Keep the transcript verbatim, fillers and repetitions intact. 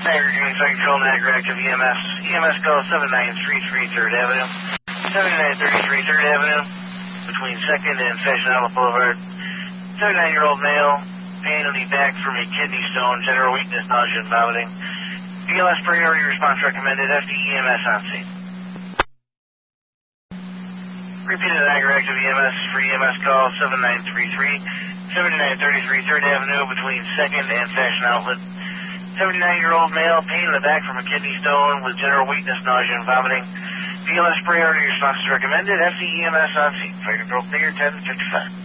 Niagara County Fire Control, Niagara Active E M S. E M S call seven nine three three third Avenue. seventy-nine thirty-three third Avenue, between second and Fashion Outlet Boulevard. seventy-nine-year-old male, pain in the back from a kidney stone, general weakness, nausea, and vomiting. B L S priority response recommended, F D E M S on scene. Repeated Niagara Active E M S for E M S call seven nine three three, seventy-nine thirty-three third Avenue, between second and Fashion Outlet. seventy-nine-year-old male, pain in the back from a kidney stone with general weakness, nausea, and vomiting. B L S priority response is recommended, F D E M S on scene. Fire Control clear, ten fifty-five.